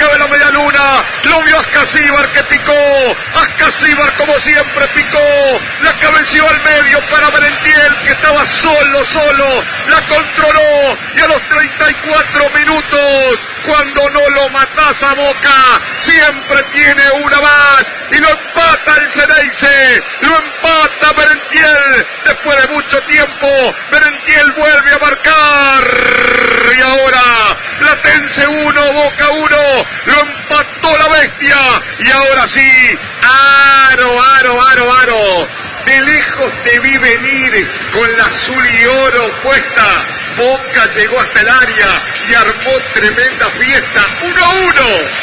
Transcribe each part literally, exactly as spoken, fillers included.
de la media luna, lo vio Ascasíbar que picó, Ascasíbar como siempre picó, la cabeció al medio para Merentiel que estaba solo, solo, la controló y a los treinta y cuatro minutos, cuando no lo matás a Boca, siempre tiene una más y lo empata el Ceneice, lo empata Merentiel, después de mucho tiempo, Merentiel vuelve a marcar y ahora Platense uno, Boca uno, lo empató la bestia y ahora sí, aro, aro, aro, aro, de lejos te vi venir con la azul y oro puesta, Boca llegó hasta el área y armó tremenda fiesta, uno a uno.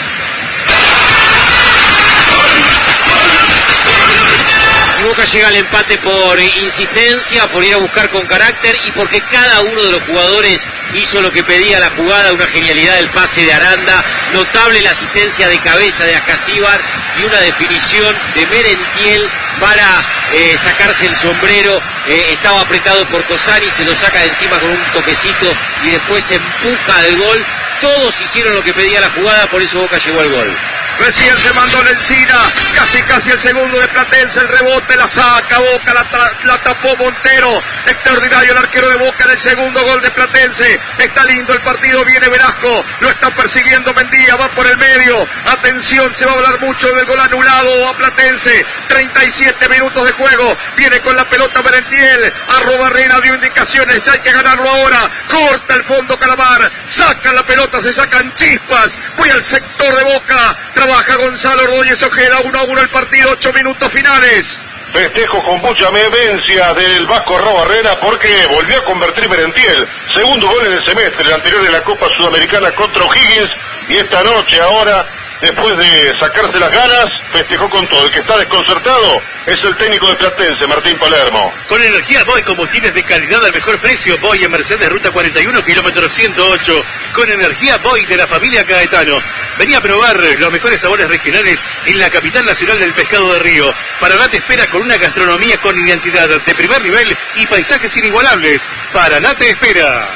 Y Boca llega al empate por insistencia, por ir a buscar con carácter y porque cada uno de los jugadores hizo lo que pedía la jugada, una genialidad del pase de Aranda, notable la asistencia de cabeza de Ascasíbar y una definición de Merentiel para eh, sacarse el sombrero. Eh, estaba apretado por Cosani, se lo saca de encima con un toquecito y después se empuja del gol. Todos hicieron lo que pedía la jugada, por eso Boca llegó al gol. Recién se mandó la Encina, casi casi el segundo de Platense, el rebote, la saca Boca, la, la tapó Montero, extraordinario el arquero de Boca en el segundo gol de Platense, está lindo el partido, viene Velasco, lo está persiguiendo Mendía, va por el medio, atención, se va a hablar mucho del gol anulado a Platense, treinta y siete minutos de juego, viene con la pelota Merentiel, Arrobarrena dio indicaciones, ya hay que ganarlo ahora, corta el fondo Calamar, saca la pelota, se sacan chispas, voy al sector de Boca, trabaja Gonzalo Ordóñez Ojeda, uno a uno el partido, ocho minutos finales. Festejo con mucha vehemencia del Vasco Arrobarrena porque volvió a convertir Merentiel. Segundo gol en el semestre, el anterior de la Copa Sudamericana contra O'Higgins. Y esta noche ahora, después de sacarse las ganas, festejó con todo. El que está desconcertado es el técnico de Platense, Martín Palermo. Con energía Boy, combustibles de calidad al mejor precio. Boy en Mercedes, ruta cuarenta y uno, kilómetro ciento ocho. Con energía Boy de la familia Caetano. Vení a probar los mejores sabores regionales en la capital nacional del pescado de río. Paraná te espera con una gastronomía con identidad de primer nivel y paisajes inigualables. Paraná te espera.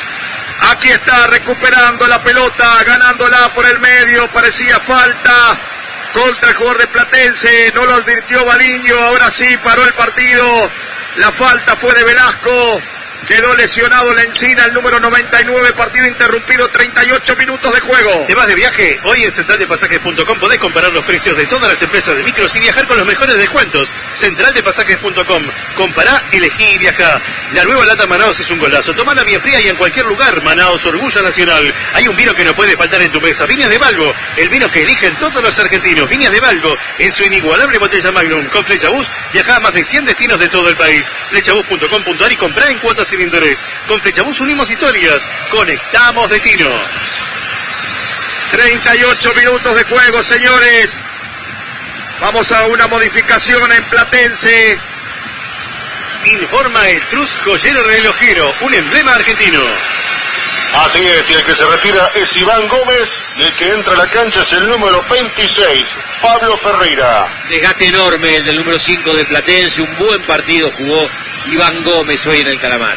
Aquí está recuperando la pelota, ganándola por el medio, parecía falta contra el jugador de Platense, no lo advirtió Baliño, ahora sí paró el partido, la falta fue de Velasco, quedó lesionado la Encina, el número noventa y nueve, partido interrumpido, treinta y ocho minutos de juego. ¿Te vas de viaje? Hoy en central de pasajes punto com podés comparar los precios de todas las empresas de micros y viajar con los mejores descuentos. central de pasajes punto com. Compará, elegí y viajá. La nueva lata Manaos es un golazo. Tomala bien fría y en cualquier lugar. Manaos, orgullo nacional. Hay un vino que no puede faltar en tu mesa. Viñas de Valgo, el vino que eligen todos los argentinos. Viñas de Valgo, en su inigualable botella Magnum. Con Flechabús, viajá a más de cien destinos de todo el país. flechabús punto com punto ar y comprá en cuotas sin interés. Con Flechabús unimos historias, conectamos destinos. treinta y ocho minutos de juego, señores. Vamos a una modificación en Platense. Informa el Trus Joyero Relojero, un emblema argentino. Así es, y el que se retira es Iván Gómez, y el que entra a la cancha es el número veintiséis, Pablo Ferreira. Desgaste enorme el del número cinco de Platense, un buen partido jugó Iván Gómez hoy en el Calamar.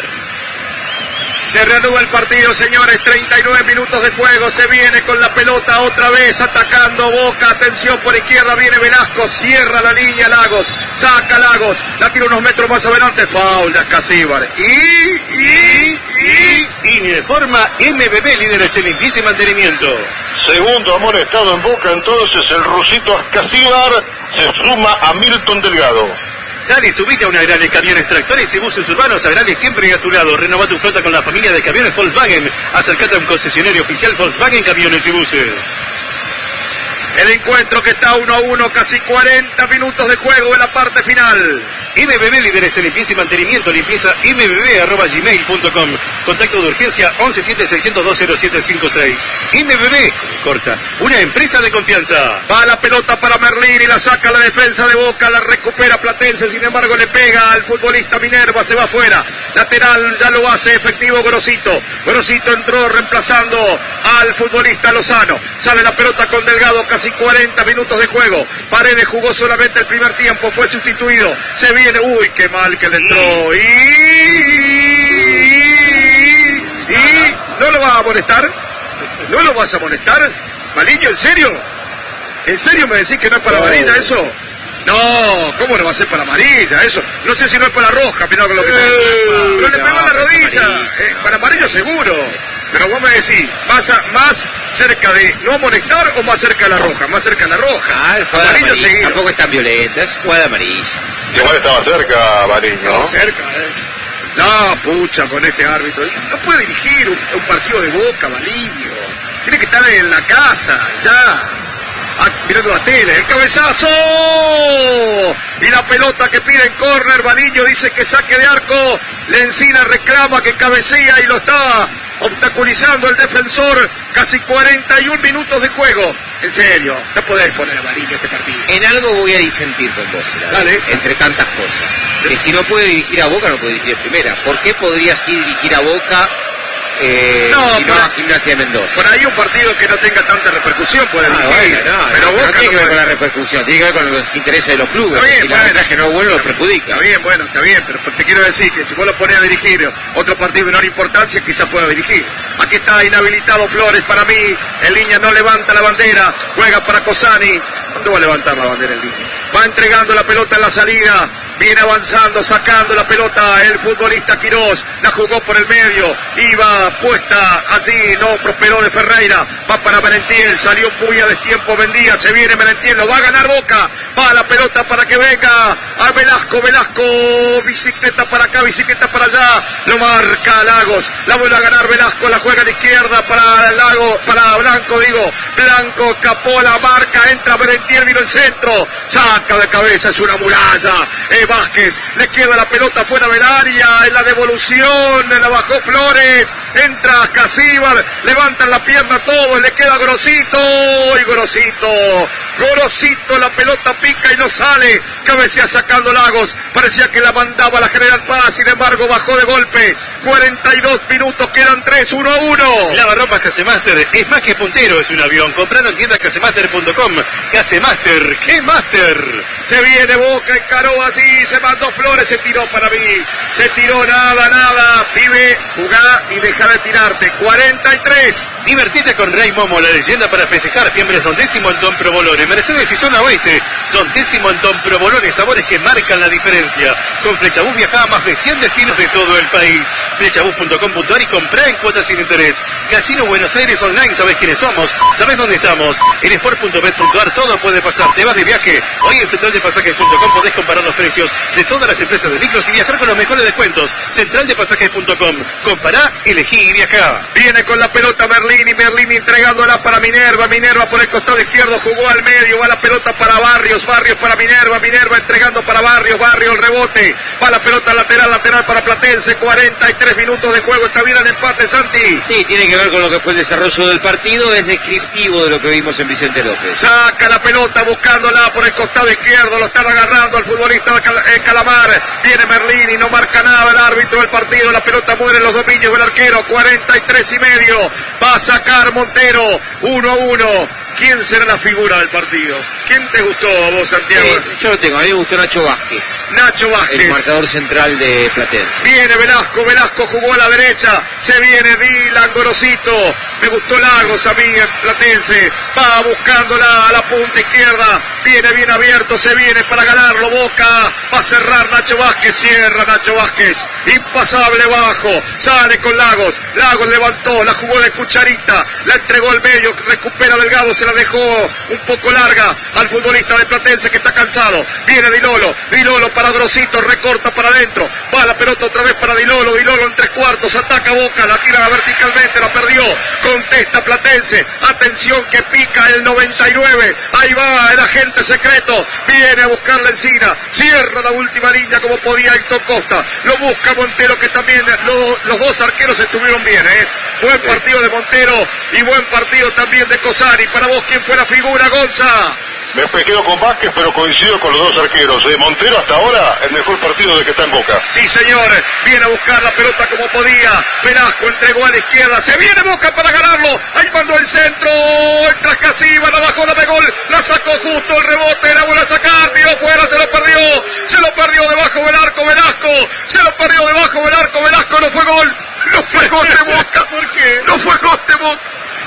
Se reanuda el partido, señores, treinta y nueve minutos de juego, se viene con la pelota otra vez, atacando Boca, atención por izquierda, viene Velasco, cierra la línea Lagos, saca Lagos, la tira unos metros más adelante, foul de Ascasíbar, y, y, y, y de forma M B B, líderes en limpieza y mantenimiento. Segundo amonestado en Boca, entonces el rusito Ascasíbar se suma a Milton Delgado. Dale, subite a una Agrale Camiones, Tractores y Buses Urbanos. Agrale siempre a tu lado. Renova tu flota con la familia de camiones Volkswagen. Acércate a un concesionario oficial Volkswagen Camiones y Buses. El encuentro que está uno a uno, casi cuarenta minutos de juego en la parte final. M B B, líderes en limpieza y mantenimiento, limpieza m b b arroba gmail punto com. Contacto de urgencia once siete seis cero dos cero siete cinco seis. M B B, corta, una empresa de confianza. Va la pelota para Merlín y la saca la defensa de Boca, la recupera Platense, sin embargo le pega al futbolista Minerva, se va afuera. Lateral ya lo hace efectivo Grosito. Grosito entró reemplazando al futbolista Lozano. Sale la pelota con Delgado, casi cuarenta minutos de juego. Paredes jugó solamente el primer tiempo, fue sustituido. Se viene, uy, qué mal que le entró. Y, y, y ¿no lo vas a amonestar? ¿No lo vas a amonestar? Baliño, ¿en serio? ¿En serio me decís que no es para No. amarilla eso? No, ¿cómo no va a ser para amarilla eso? No sé si no es para roja, mirá con lo que te... Eh, Pero le no, pegó en la pero es rodilla. amarilla. Eh, para amarilla seguro. Pero vos me decís, ¿más, a- más cerca de no amonestar o más cerca de la roja? Más cerca de la roja. Ah, el jugada Amarilla amarilla, seguido. tampoco es tan violenta, es jugada amarilla. Igual estaba cerca, Baliño, No, ¿no? cerca, eh. No, pucha, con este árbitro. No puede dirigir un, un partido de Boca, Baliño. Tiene que estar en la casa, ya. Ah, mirando la tele, el cabezazo. Y la pelota que pide en córner, Baliño dice que saque de arco. Lencina reclama que cabecea y lo está obstaculizando el defensor. Casi cuarenta y un minutos de juego. En serio, no podés poner a Baliño este partido. En algo voy a disentir con vos, Helado, Dale. entre tantas cosas. Que si no puede dirigir a Boca, no puede dirigir a Primera. ¿Por qué podría sí dirigir a Boca eh, No, y no por- a Gimnasia de Mendoza? Por ahí un partido que no tenga tanta repercusión puede Ah, dirigir. bueno, no, pero no, Boca no tiene no que ver puede. con la repercusión, tiene que ver con los intereses de los clubes. Está bien, si el bueno. arbitraje no es bueno, lo perjudica. Está bien, bueno, está bien, pero te quiero decir que si vos lo pones a dirigir otro partido de menor importancia, quizás pueda dirigir. Aquí está inhabilitado Flores para mí, el Niña no levanta la bandera, juega para Cosani. ¿Dónde va a levantar la bandera el Niña? Va entregando la pelota en la salida, viene avanzando, sacando la pelota el futbolista Quirós, la jugó por el medio, iba puesta allí, no prosperó de Ferreira, va para Merentiel, salió muy a destiempo Mendía, se viene Merentiel, lo va a ganar Boca, va la pelota para que venga a Velasco, Velasco, bicicleta para acá, bicicleta para allá, lo marca Lagos, la vuelve a ganar Velasco, la juega a la izquierda para Lago, para Blanco, digo, Blanco escapó la marca, entra Merentiel, vino el centro, saca de cabeza, es una muralla, eh, Vázquez, le queda la pelota fuera del área, en la devolución, la bajó Flores, entra Casíbar, levantan la pierna todos, le queda Grosito, y Grosito, Grosito, la pelota pica y no sale, cabecea sacando Lagos, parecía que la mandaba la General Paz, sin embargo bajó de golpe, cuarenta y dos minutos, quedan tres, uno a uno. Lavarropas Casemaster es más que puntero, es un avión. Compralo en tiendas casemaster punto com. Casemaster, ¿qué master? Se viene Boca, encaró así, se mandó Flores, se tiró para mí, se tiró nada, nada, pibe, jugá y deja de tirarte, cuarenta y tres. Divertite con Rey Momo, la leyenda para festejar. Fiembres Don Décimo en Don Provolone. Mercedes y Zona Oeste. Don Décimo en Don Provolone. Sabores que marcan la diferencia. Con Flechabús viajaba a más de cien destinos de todo el país. Flechabús punto com punto ar y comprá en cuotas sin interés. Casino Buenos Aires Online. ¿Sabés quiénes somos? ¿Sabés dónde estamos? En sport punto bet punto ar todo puede pasar. Te vas de viaje. Hoy en central de pasajes punto com podés comparar los precios de todas las empresas de micros y viajar con los mejores descuentos. central de pasajes punto com. Compará, elegí y viajá. Viene con la pelota Merlini, Merlini entregándola para Minerva, Minerva por el costado izquierdo, jugó al medio, va la pelota para Barrios, Barrios para Minerva, Minerva entregando para Barrios, Barrios el rebote, va la pelota lateral, lateral para Platense, cuarenta y tres minutos de juego, está bien el empate, Santi. Sí, tiene que ver con lo que fue el desarrollo del partido, es descriptivo de lo que vimos en Vicente López. Saca la pelota buscándola por el costado izquierdo, lo están agarrando al futbolista Cal- eh, Calamar, viene Merlini, no marca nada el árbitro del partido, la pelota muere en los dominios del arquero, cuarenta y tres y medio, va a sacar Montero, uno a uno. ¿Quién será la figura del partido? ¿Quién te gustó a vos, Santiago? Eh, yo lo tengo, a mí me gustó Nacho Vázquez, Nacho el Vázquez. marcador central de Platense. Viene Velasco, Velasco jugó a la derecha, se viene Dylan Gorosito, me gustó Lagos a mí en Platense, va buscándola a la punta izquierda, viene bien abierto, se viene para ganarlo, Boca, va a cerrar Nacho Vázquez, cierra Nacho Vázquez, impasable bajo, sale con Lagos, Lagos levantó, la jugó de cucharita, la entregó al medio, recupera Delgado, se la dejó un poco larga al futbolista de Platense que está cansado, viene Dilolo, Dilolo para Grosito, recorta para adentro, va la pelota otra vez para Dilolo, Dilolo en tres cuartos, ataca Boca, la tira verticalmente, la perdió, contesta Platense, atención que pica el noventa y nueve, ahí va el agente secreto, viene a buscar la Encina, cierra la última línea como podía Héctor Costa, lo busca Montero que también lo, los dos arqueros estuvieron bien, ¿eh? Buen partido de Montero y buen partido también de Cosani. Para vos, ¿quién fue la figura, Gonza? Me quedo con Vázquez, pero coincido con los dos arqueros. ¿eh? Montero hasta ahora el mejor partido de que está en Boca. Sí, señor, viene a buscar la pelota como podía. Velasco entregó a la izquierda, se viene Boca para ganarlo. Ahí mandó el centro, entra Casiva, la bajó, la pegó, la sacó justo el rebote, la vuelve a sacar, tiró fuera, se lo perdió, se lo perdió debajo del arco Velasco, se lo perdió debajo del arco Velasco, no fue gol, no fue gol de Boca. ¿Por qué? No fue gol de Boca. ¿Por qué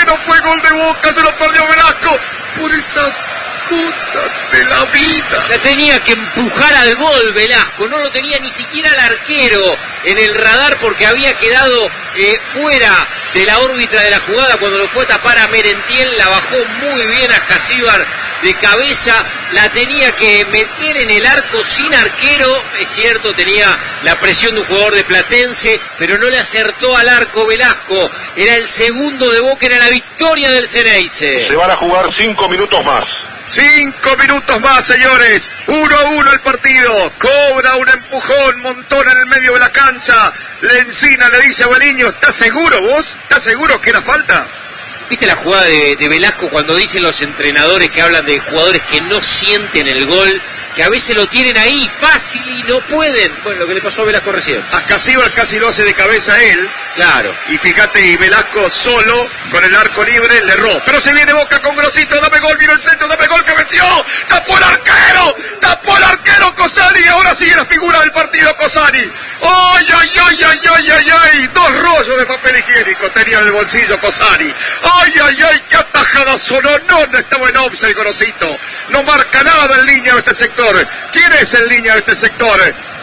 no fue gol de Boca, se lo perdió Velasco por esas cosas de la vida. La tenía que empujar al gol Velasco, no lo tenía ni siquiera el arquero en el radar porque había quedado eh, fuera de la órbita de la jugada cuando lo fue a tapar a Merentiel. La bajó muy bien a Ascasíbar de cabeza, la tenía que meter en el arco sin arquero, es cierto, tenía la presión de un jugador de Platense, pero no le acertó al arco Velasco. Era el segundo de Boca, era la victoria del Xeneize. Se van a jugar cinco minutos más. Cinco minutos más, señores. Uno a uno el partido. Cobra un empujón, Montón en el medio de la cancha. Lencina le dice a Baliño, ¿estás seguro vos? ¿Estás seguro que era falta? ¿Viste la jugada de, de Velasco cuando dicen los entrenadores que hablan de jugadores que no sienten el gol, que a veces lo tienen ahí fácil y no pueden? Bueno, lo que le pasó a Velasco recién. Ascasíbar casi lo hace de cabeza él. Claro. Y fíjate, y Velasco solo, con el arco libre, le erró. Pero se viene Boca con Grosito, dame gol, vino el centro, dame gol, que venció. ¡Tapó el arquero! ¡Tapó el arquero Cosani! Ahora sigue la figura del partido Cosani. ¡Ay, ay, ay, ay, ay, ay, ay! Dos rollos de papel higiénico tenía en el bolsillo Cosani. ¡Ay, ay, ay! ¡Qué atajada sonó! No, no estaba en offside Grosito. No marca nada en línea de este sector. ¿Quién es en línea de este sector?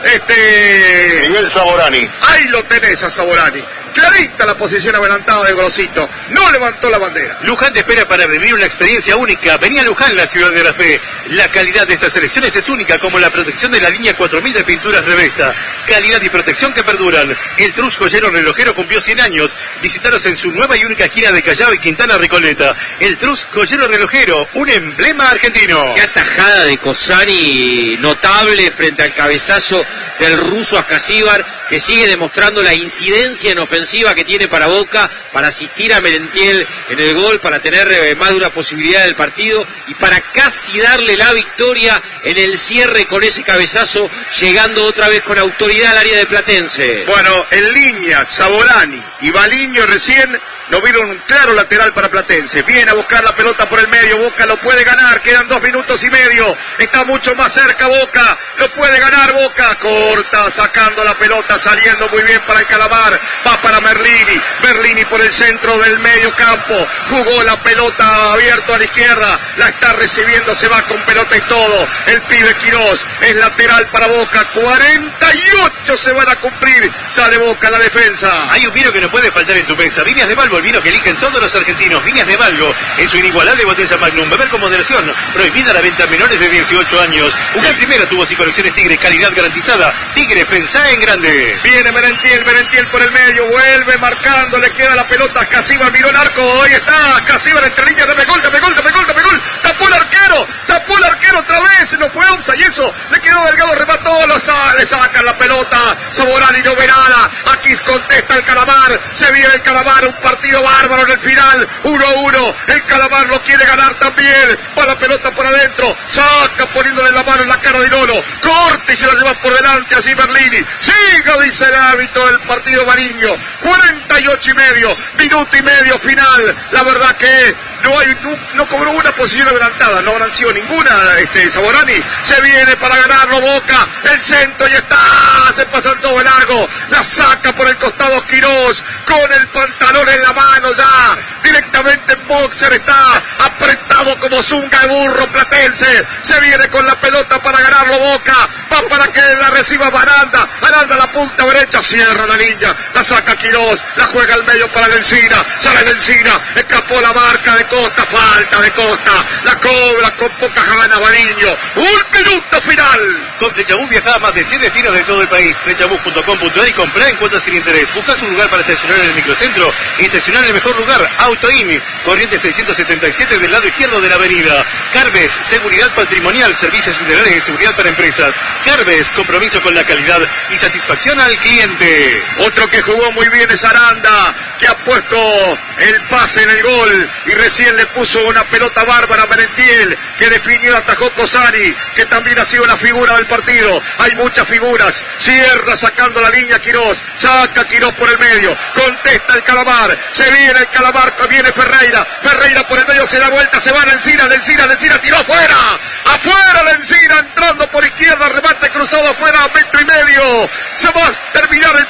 Este... Miguel Saborani. Ahí lo tenés a Saborani. Clarita la posición adelantada de Grosito. No levantó la bandera. Luján te espera para vivir una experiencia única. Venía a Luján, la ciudad de la fe. La calidad de estas selecciones es única, como la protección de la línea cuatro mil de pinturas Revesta. Calidad y protección que perduran. El Trux Joyero Relojero cumplió cien años. Visitaros en su nueva y única esquina de Callao y Quintana Recoleta. El Trux Joyero Relojero, un emblema argentino. Qué atajada de Cosani notable frente al cabezazo del ruso Ascasíbar, que sigue demostrando la incidencia en ofensiva que tiene para Boca, para asistir a Merentiel en el gol, para tener eh, más de una posibilidad del partido y para casi darle la victoria en el cierre con ese cabezazo, llegando otra vez con autoridad al área de Platense. Bueno, en línea, Saborani y Baliño recién lo vieron un claro lateral para Platense. Viene a buscar la pelota por el medio. Boca lo puede ganar. Quedan dos minutos y medio. Está mucho más cerca Boca. Lo puede ganar Boca. Corta, sacando la pelota, saliendo muy bien para el Calamar. Va para Merlini. Merlini por el centro del medio campo. Jugó la pelota abierto a la izquierda. La está recibiendo. Se va con pelota y todo. El pibe Quirós es lateral para Boca. cuarenta y ocho se van a cumplir. Sale Boca a la defensa. Hay un vino que no puede faltar en tu mesa. Viñas de Valvo, el vino que eligen todos los argentinos. Viñas de Valvo, en su inigualable botella Magnum. Beber con moderación. Prohibida la venta a menores de dieciocho años. Jugar primero, tubos y colecciones Tigre. Calidad garantizada. Tigre, pensá en grande. Viene Merentiel, Merentiel por el medio. Vuelve marcando, le queda la pelota a Ascasíbar. Miró el arco. Ahí está Ascasíbar entre líneas. Dame gol, dame gol, dame gol, dame gol. Tapó el arquero. Tapó el arquero otra vez. No fue onza y eso. Le quedó Delgado, remató. Lo sa le sacan la pelota. Saborani no ve nada. Aquí contesta el Calamar. Se viene el Calamar. Un partido bárbaro en el final. uno a uno. El Calamar lo quiere ganar también. Va la pelota por adentro. Saca poniéndole la mano en la cara de Lolo. Corte y se la lleva por delante así Merlini. Siga, dice el árbitro del partido Mariño. cuarenta y ocho y medio. Minuto y medio final. La verdad que no hay, no, no cobró una posición adelantada. No habrán sido ninguna. Este Saborani se viene para ganarlo Boca. El centro y está. Se pasa todo el largo. La saca por el costado Quirós. Con el pantalón en la mano ya. Directamente en boxer está apretado como zunga de burro Platense. Se viene con la pelota para ganarlo Boca. Va para que la reciba Baranda. Aranda la punta derecha. Cierra la línea. La saca Quirós. La juega al medio para Lencina. Sale Lencina. Escapó la marca de Costa. Falta de Costa. La cobra con poca gana Baliño. Un minuto final. Con Flechabús viajaba a más de cien destinos de todo el país. Flechabús punto com punto ar y comprá en cuotas sin interés. Buscás un lugar para estacionar en el microcentro. Estacionar en el mejor lugar. Autoin. Corriente seiscientos setenta y siete del lado izquierdo de la avenida. Carves, seguridad patrimonial, servicios integrales de seguridad para empresas. Carves, compromiso con la calidad y satisfacción al cliente. Otro que jugó muy bien es Aranda, que ha puesto el pase en el gol y recién le puso una pelota bárbara a Merentiel, que definió y atajó Cosani, que también ha sido la figura del partido. Hay muchas figuras. Cierra sacando la línea Quirós. Saca Quirós por el medio. Contesta el Calamar. Se viene el Calamar. Viene Ferreira. Ferreira por el medio se da vuelta. Se va a Lencina. Lencina. Lencina tiró afuera. Afuera Lencina entrando por izquierda. Remate cruzado afuera. Metro y medio. Se va a terminar el partido.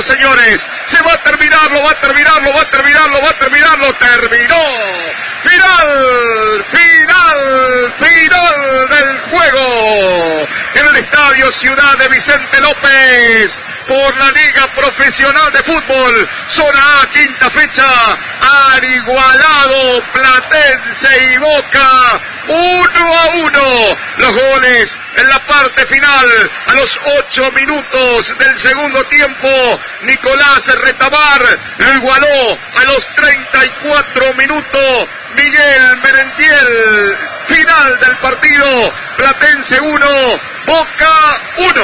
uno, señores. Se va a terminar, lo va a terminar, lo va a terminar, lo va a terminar, lo terminó. Final, final, final del juego. En el estadio Ciudad de Vicente López. Por la Liga Profesional de Fútbol. Zona A, quinta fecha. Han igualado Platense y Boca. Uno a uno. Los goles en la parte final. A los ocho minutos del segundo tiempo. Nicolás Retamar lo igualó a los treinta y cuatro minutos. Miguel Merentiel. Final del partido. Platense uno, Boca uno.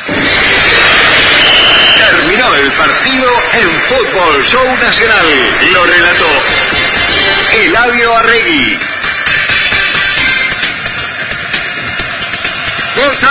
Terminó el partido en Fútbol Show Nacional. Lo relató Eladio Arregui. Gonza.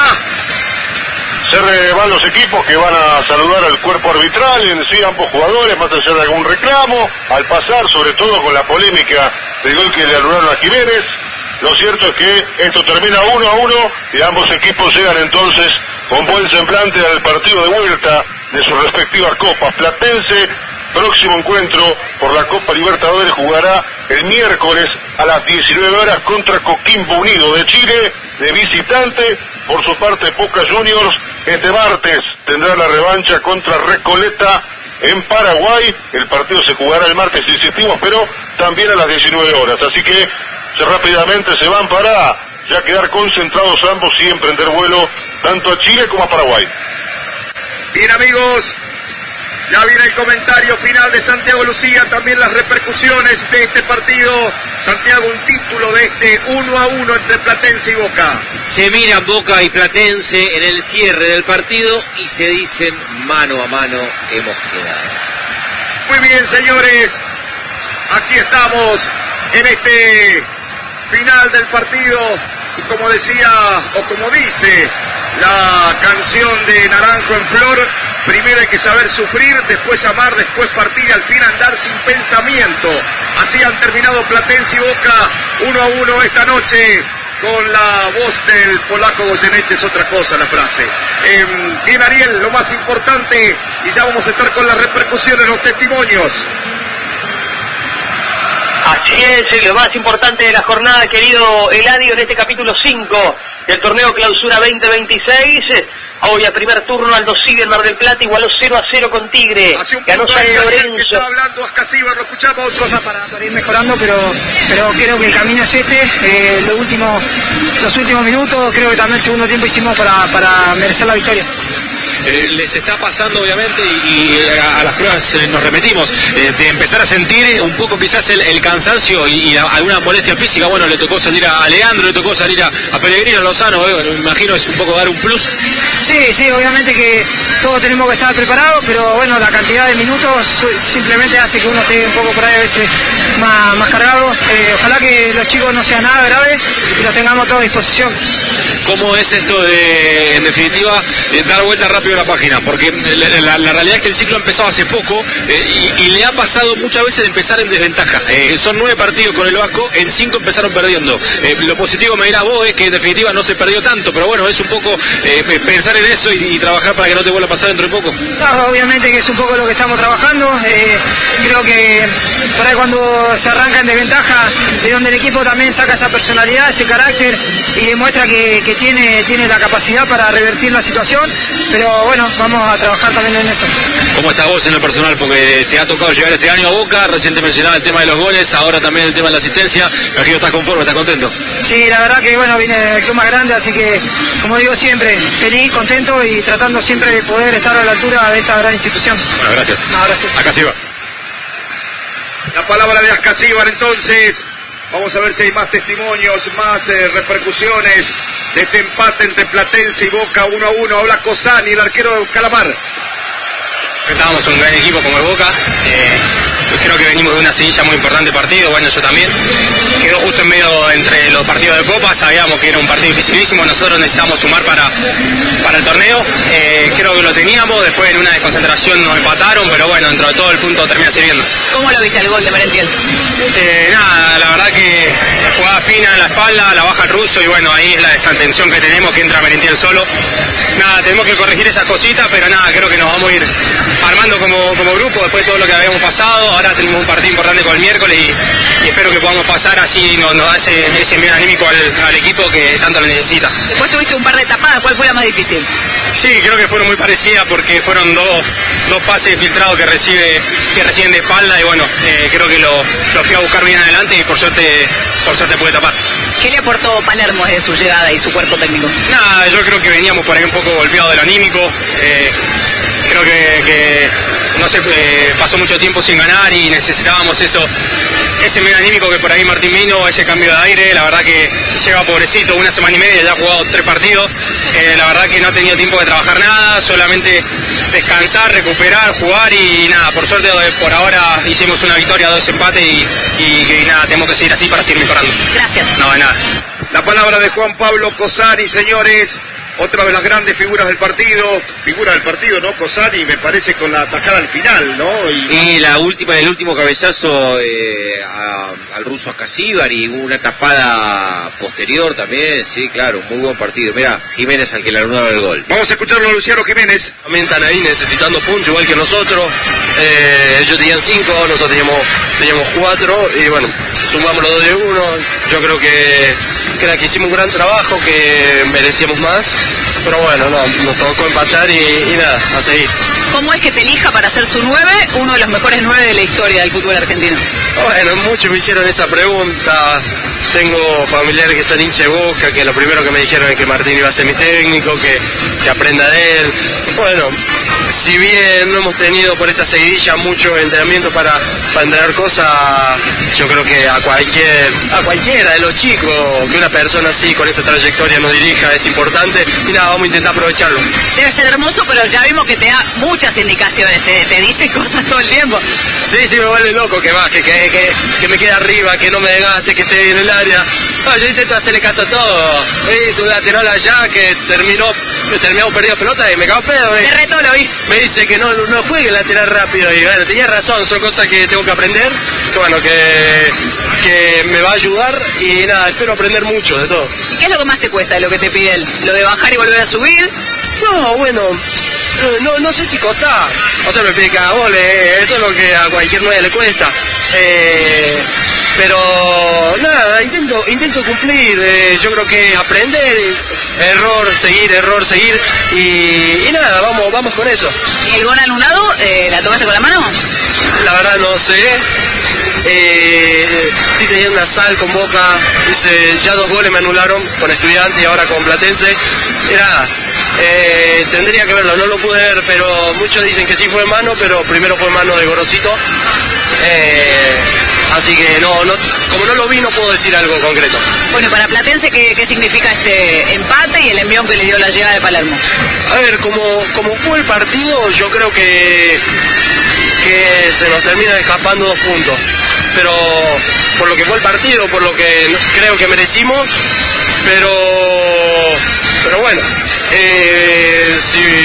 Se van los equipos que van a saludar al cuerpo arbitral, en sí ambos jugadores, más allá de algún reclamo, al pasar sobre todo con la polémica del gol que le anularon a Jiménez. Lo cierto es que esto termina uno a uno y ambos equipos llegan entonces con buen semblante al partido de vuelta de sus respectivas copas. Platense, próximo encuentro por la Copa Libertadores, jugará el miércoles a las diecinueve horas contra Coquimbo Unido de Chile, de visitante. Por su parte, Boca Juniors este martes tendrá la revancha contra Recoleta en Paraguay. El partido se jugará el martes, insistimos, pero también a las diecinueve horas. Así que se rápidamente se van para ya quedar concentrados ambos y emprender vuelo tanto a Chile como a Paraguay. Bien, amigos, ya viene el comentario final de Santiago Lucía, también las repercusiones de este partido. Santiago, un título de este uno a uno entre Platense y Boca. Se miran Boca y Platense en el cierre del partido y se dicen mano a mano hemos quedado. Muy bien, señores, aquí estamos en este final del partido y como decía o como dice la canción de Naranjo en Flor, primero hay que saber sufrir, después amar, después partir y al fin andar sin pensamiento. Así han terminado Platense y Boca uno a uno esta noche con la voz del polaco Goyeneche. Es otra cosa la frase. Eh, bien, Ariel, lo más importante y ya vamos a estar con las repercusiones, los testimonios. Así es, lo más importante de la jornada, querido Eladio, en este capítulo cinco del torneo Clausura veinte veintiséis. Hoy a primer turno Aldo Civi del Mar del Plata igualó cero a cero con Tigre. Ganó San Lorenzo. Que estaba hablando Ascasíbar, lo escuchamos. Cosas para, para ir mejorando, pero pero creo que el camino es este. Eh, lo último, los últimos minutos, creo que también el segundo tiempo hicimos para, para merecer la victoria. Eh, les está pasando obviamente y, y a, a las pruebas eh, nos remetimos eh, de empezar a sentir un poco quizás el, el cansancio y, y la, alguna molestia física. Bueno, le tocó salir a, a Leandro, le tocó salir a, a Pellegrino, a Lozano, eh, me imagino es un poco dar un plus. Sí, sí, obviamente que todos tenemos que estar preparados, pero bueno, la cantidad de minutos simplemente hace que uno esté un poco por ahí a veces más, más cargado. Eh, ojalá que los chicos no sean nada graves y los tengamos a toda disposición. ¿Cómo es esto de, en definitiva, eh, dar vuelta rápido a la página? Porque la, la, la realidad es que el ciclo ha empezado hace poco eh, y, y le ha pasado muchas veces de empezar en desventaja. Eh, son nueve partidos con el Vasco, en cinco empezaron perdiendo. Eh, lo positivo, me dirás vos, es que en definitiva no se perdió tanto, pero bueno, es un poco eh, pensar en eso y, y trabajar para que no te vuelva a pasar dentro de poco. No, obviamente que es un poco lo que estamos trabajando. Eh, creo que por ahí cuando se arranca en desventaja, de donde el equipo también saca esa personalidad, ese carácter y demuestra que, que tiene, tiene la capacidad para revertir la situación, pero bueno, vamos a trabajar también en eso. ¿Cómo estás vos en lo personal? Porque te ha tocado llegar este año a Boca, recién te mencionaba el tema de los goles, ahora también el tema de la asistencia. Me imagino estás conforme, estás contento. Sí, la verdad que bueno, vine del club más grande, así que como digo siempre, feliz, contento y tratando siempre de poder estar a la altura de esta gran institución. Bueno, gracias. No, gracias. Acá sí va. La palabra de Ascasíbar entonces. Vamos a ver si hay más testimonios, más eh, repercusiones de este empate entre Platense y Boca uno a uno. Habla Cosani, el arquero de Calamar. Estábamos un gran equipo como el Boca, eh, creo que venimos de una seguilla muy importante de partido, bueno, yo también. Quedó justo en medio entre los partidos de Copa, sabíamos que era un partido dificilísimo, nosotros necesitamos sumar para, para el torneo. Eh, creo que lo teníamos, después en una desconcentración nos empataron, pero bueno, dentro de todo el punto termina sirviendo. ¿Cómo lo viste el gol de Merentiel? Eh, nada, la verdad que jugada fina en la espalda, la baja el ruso y bueno, ahí es la desatención que tenemos, que entra Merentiel solo. Nada, tenemos que corregir esas cositas, pero nada, creo que nos vamos a ir armando como, como grupo después de todo lo que habíamos pasado. Ahora tenemos un partido importante con el miércoles y, y espero que podamos pasar, así nos, nos da ese, ese medio anímico al, al equipo que tanto lo necesita. Después tuviste un par de tapadas, ¿cuál fue la más difícil? Sí, creo que fueron muy parecidas porque fueron dos, dos pases filtrados que recibe que reciben de espalda y bueno, eh, creo que lo, lo fui a buscar bien adelante y por suerte, por suerte pude tapar. ¿Qué le aportó Palermo desde su llegada y su cuerpo técnico? Nada, yo creo que veníamos por ahí un poco golpeados del anímico. Eh, creo que, que no sé, eh, pasó mucho tiempo sin ganar y necesitábamos eso, ese medio anímico que por ahí Martín vino, ese cambio de aire. La verdad que lleva pobrecito una semana y media, ya ha jugado tres partidos. Eh, la verdad que no ha tenido tiempo de trabajar nada, solamente descansar, recuperar, jugar y nada, por suerte por ahora hicimos una victoria, dos empates y, y, y nada, tenemos que seguir así para seguir mejorando. Gracias. No, de nada. La palabra de Juan Pablo Cosani, señores. Otra de las grandes figuras del partido, figura del partido, ¿no? Cosani, me parece, con la atajada al final, ¿no? Y, y la última, el último cabezazo eh, a, al ruso Ascasíbar y una tapada posterior también, sí, claro, muy buen partido. Mira, Jiménez al que le anularon el gol. Vamos a escucharlo a Luciano Jiménez. También están ahí necesitando puntos, igual que nosotros. Eh, ellos tenían cinco, nosotros teníamos, teníamos cuatro y bueno, sumamos los dos de uno. Yo creo que, que, era que hicimos un gran trabajo, que merecíamos más. Pero bueno, no, nos tocó empatar y, y nada, a seguir. ¿Cómo es que te elija para ser su nueve, uno de los mejores nueve de la historia del fútbol argentino? Bueno, muchos me hicieron esa pregunta. Tengo familiares que son hinchas de Boca, que lo primero que me dijeron es que Martín iba a ser mi técnico, que, que aprenda de él. Bueno, si bien no hemos tenido por esta seguidilla mucho entrenamiento para, para entrenar cosas, yo creo que a cualquier a cualquiera de los chicos, que una persona así con esa trayectoria nos dirija, es importante. Y nada, vamos a intentar aprovecharlo. Debe ser hermoso, pero ya vimos que te da muchas indicaciones, te, te dice cosas todo el tiempo. Sí, sí, me vuelve loco que va, que, que, que, que me quede arriba, que no me desgaste, que esté en el área. No, yo intento hacerle caso a todo. Hice un lateral allá que terminó, terminamos perdiendo pelota y me cago pedo. Te reto, lo vi. Me dice que no, no juegue el lateral rápido y bueno, tenía razón, son cosas que tengo que aprender, que bueno, que, que me va a ayudar y nada, espero aprender mucho de todo. ¿Y qué es lo que más te cuesta de lo que te pide él? ¿Lo de bajar y volver a subir? No, bueno, no, no sé si costá. O sea, me pide cada gol, eh, eso es lo que a cualquier nueve le cuesta. Eh, pero nada, intento intento cumplir. Eh, yo creo que aprender, error, seguir, error, seguir. Y, y nada, vamos vamos con eso. ¿Y el gol anulado, eh, la tomaste con la mano? La verdad no sé. Eh, estoy teniendo una sal con Boca. Hice ya dos goles, me anularon con Estudiantes y ahora con Platense. Y nada, eh, tendría que verlo, no lo pude ver, pero muchos dicen que sí fue mano, pero primero fue mano de Gorosito. Eh, así que no, no, como no lo vi, no puedo decir algo concreto. Bueno, para Platense, ¿qué, qué significa este empate y el envión que le dio la llegada de Palermo? A ver, como, como fue el partido, yo creo que, que se nos termina escapando dos puntos. Pero por lo que fue el partido, por lo que creo que merecimos, pero, pero bueno, eh,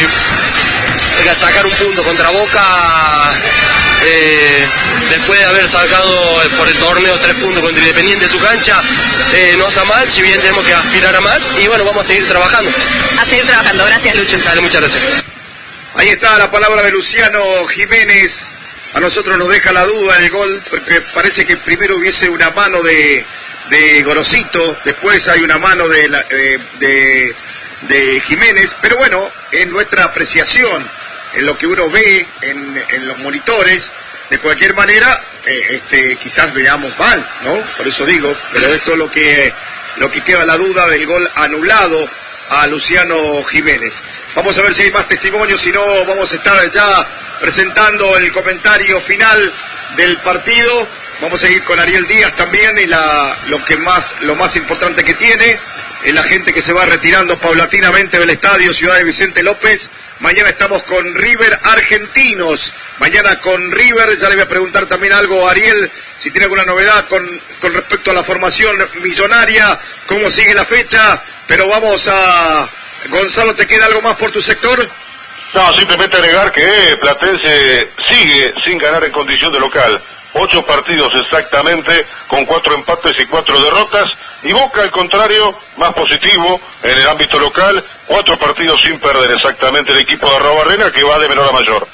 si sacar un punto contra Boca, eh, después de haber sacado por el torneo tres puntos contra Independiente en su cancha, eh, no está mal, si bien tenemos que aspirar a más y bueno, vamos a seguir trabajando. A seguir trabajando, gracias Lucho. Dale, muchas gracias. Ahí está la palabra de Luciano Jiménez. A nosotros nos deja la duda en el gol, porque parece que primero hubiese una mano de, de Gorosito, después hay una mano de, la, de, de, de Jiménez, pero bueno, en nuestra apreciación, en lo que uno ve en, en los monitores, de cualquier manera, eh, este, quizás veamos mal, ¿no? Por eso digo, pero esto es lo que, lo que queda la duda del gol anulado a Luciano Jiménez. Vamos a ver si hay más testimonios, si no vamos a estar ya presentando el comentario final del partido. Vamos a seguir con Ariel Díaz también y la, lo que más, lo más importante que tiene. es la gente que se va retirando paulatinamente del estadio Ciudad de Vicente López. Mañana estamos con River Argentinos. Mañana con River, ya le voy a preguntar también algo a Ariel, si tiene alguna novedad con, con respecto a la formación millonaria, cómo sigue la fecha. Pero vamos a... Gonzalo, ¿te queda algo más por tu sector? No, simplemente agregar que Platense sigue sin ganar en condición de local. Ocho partidos exactamente, con cuatro empates y cuatro derrotas. Y Boca, al contrario, más positivo en el ámbito local. Cuatro partidos sin perder exactamente el equipo de Arrobarrena, que va de menor a mayor.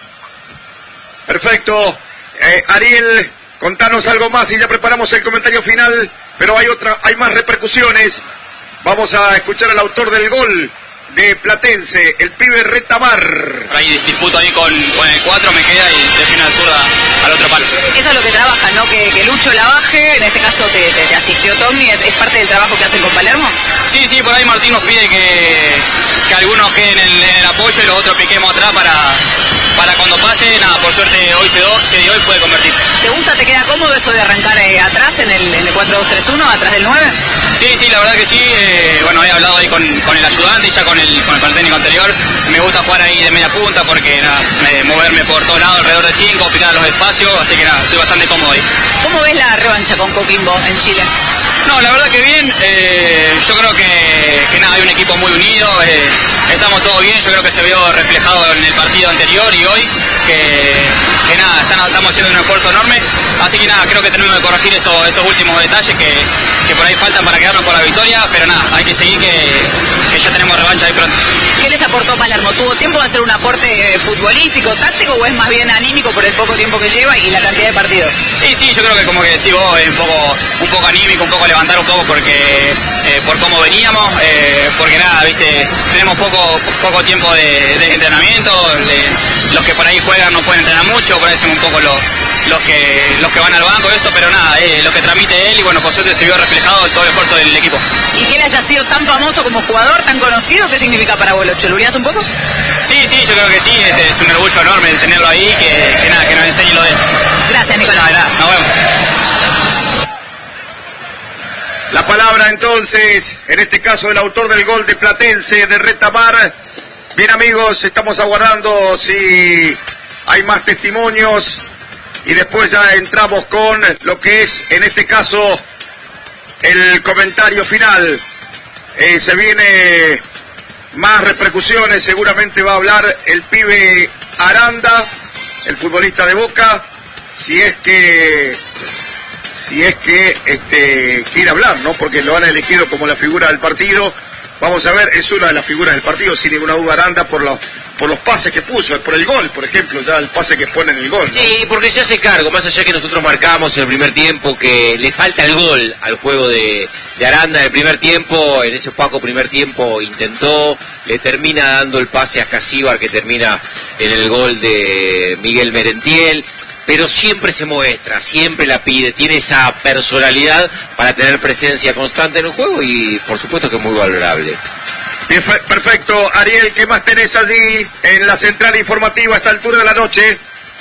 Perfecto. Eh, Ariel, contanos algo más y ya preparamos el comentario final. Pero hay otra, hay más repercusiones. Vamos a escuchar al autor del gol de Platense, el pibe Retamar. Ahí disputo ahí con, con el cuatro, me queda y define la zurda al otro palo. Eso es lo que trabajan, ¿no? Que, que Lucho la baje, en este caso te, te, te asistió Tommy, ¿es, ¿es parte del trabajo que hacen con Palermo? Sí, sí, por ahí Martín nos pide que, que algunos queden en el, en el apoyo y los otros piquemos atrás para, para cuando pase. Nada, por suerte hoy se dio, se dio y puede convertir. ¿Te gusta, te queda cómodo eso de arrancar eh, atrás en el, en el cuatro dos tres uno, atrás del nueve? Sí, sí, la verdad que sí. Eh, bueno, he hablado ahí con, con el ayudante y ya con el, con el técnico anterior. Me gusta jugar ahí de media punta porque nada, me, moverme por todos lados alrededor de cinco, picar los espacios, así que nada, estoy bastante cómodo ahí. ¿Cómo ves la revancha con Coquimbo en Chile? No, la verdad que bien. Eh, yo creo que, que nada, hay un equipo muy unido. Eh, estamos todos bien. Yo creo que se vio reflejado en el partido anterior y hoy que, que nada, están, estamos haciendo un esfuerzo enorme. Así que nada, creo que tenemos que corregir eso, esos últimos detalles que, que por ahí faltan para quedarnos con la victoria. Pero nada, hay que seguir que, que ya tenemos revancha ahí pronto. ¿Qué les aportó Palermo? ¿Tuvo tiempo de hacer un aporte futbolístico, táctico o es más bien anímico por el poco tiempo que lleva y la cantidad de partidos? Sí, sí, yo creo que como que decís vos, es un poco, un poco anímico, un poco levantar un poco porque eh, por cómo veníamos, eh, porque nada, viste, tenemos poco poco tiempo de, de entrenamiento, de, los que por ahí juegan no pueden entrenar mucho, por ahí son un poco los, los que los que van al banco, eso, pero nada, eh, lo que transmite él y bueno, por suerte se vio reflejado todo el esfuerzo del equipo. ¿Y que él haya sido tan famoso como jugador, tan conocido, qué significa para vos? ¿Lo cholurías un poco? Sí, sí, yo creo que sí, es, es un orgullo enorme tenerlo ahí, que, que nada, que nos enseñe lo de él. Gracias, Nicolás. Nada, nada, nos vemos. La palabra entonces, en este caso del autor del gol de Platense, de Retamar. Bien amigos, estamos aguardando si hay más testimonios y después ya entramos con lo que es, en este caso, el comentario final. Eh, se viene más repercusiones, seguramente va a hablar el pibe Aranda, el futbolista de Boca, si es que... si es que este quiere hablar, ¿no? Porque lo han elegido como la figura del partido. Vamos a ver, es una de las figuras del partido, sin ninguna duda, Aranda, por los, por los pases que puso, por el gol, por ejemplo, ya el pase que pone en el gol, ¿no? Sí, porque se hace cargo, más allá que nosotros marcamos en el primer tiempo que le falta el gol al juego de, de Aranda en el primer tiempo, en ese opaco primer tiempo intentó, le termina dando el pase a Casíbar, que termina en el gol de Miguel Merentiel. Pero siempre se muestra, siempre la pide, tiene esa personalidad para tener presencia constante en el juego y por supuesto que es muy valorable. Bien, perfecto. Ariel, ¿qué más tenés allí en la central informativa a esta altura de la noche?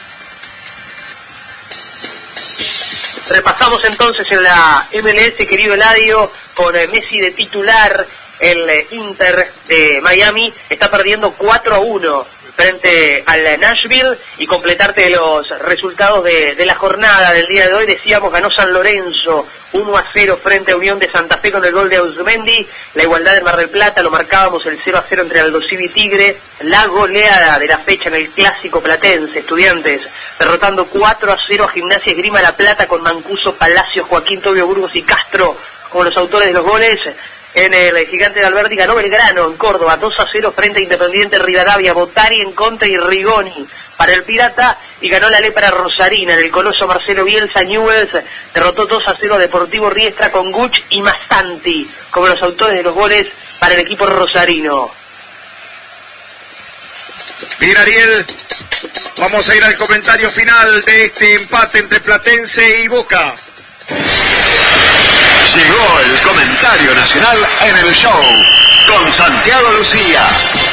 Repasamos entonces en la M L S, querido Eladio, con Messi de titular. El Inter de Miami está perdiendo cuatro a uno frente al Nashville, y completarte los resultados de, de la jornada del día de hoy. Decíamos, ganó San Lorenzo uno a cero frente a Unión de Santa Fe con el gol de Ausmendi. La igualdad del Mar del Plata, lo marcábamos, el cero a cero entre Aldo Civi y Tigre. La goleada de la fecha en el clásico platense, Estudiantes derrotando cuatro a cero a Gimnasia Esgrima La Plata con Mancuso, Palacio, Joaquín Tobio Burgos y Castro como los autores de los goles. En el Gigante de Alberti ganó Belgrano en Córdoba dos a cero frente a Independiente Rivadavia, Botari en contra y Rigoni para el Pirata, y ganó la Lepra Rosarina en el Coloso Marcelo Bielsa. Newell's derrotó dos a cero a Deportivo Riestra con Guch y Mastanti como los autores de los goles para el equipo rosarino. Bien, Ariel, vamos a ir al comentario final de este empate entre Platense y Boca. Llegó el comentario nacional en el show con Santiago Lucía.